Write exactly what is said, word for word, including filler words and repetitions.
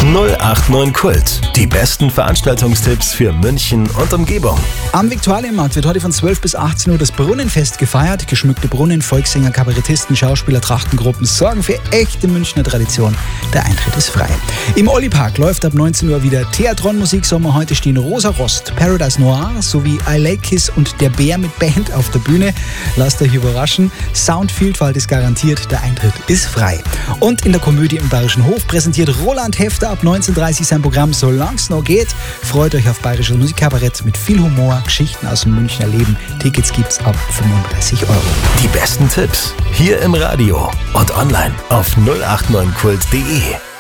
null acht neun Kult. Die besten Veranstaltungstipps für München und Umgebung. Am Viktualienmarkt wird heute von zwölf bis achtzehn Uhr das Brunnenfest gefeiert. Geschmückte Brunnen, Volkssänger, Kabarettisten, Schauspieler, Trachtengruppen sorgen für echte Münchner Tradition. Der Eintritt ist frei. Im Olli-Park läuft ab neunzehn Uhr wieder Theatron Musiksommer. Heute stehen Rosa Rost, Paradise Noir sowie I Like Kiss und Der Bär mit Band auf der Bühne. Lasst euch überraschen. Soundvielfalt ist garantiert. Der Eintritt ist frei. Und in der Komödie im Bayerischen Hof präsentiert Roland Hefter ab neunzehn Uhr dreißig sein Programm Solang's noch geht. Freut euch auf bayerisches Musikkabarett mit viel Humor, Geschichten aus dem Münchner Leben. Tickets gibt's ab fünfunddreißig Euro. Die besten Tipps hier im Radio und online auf null acht neun kult punkt de.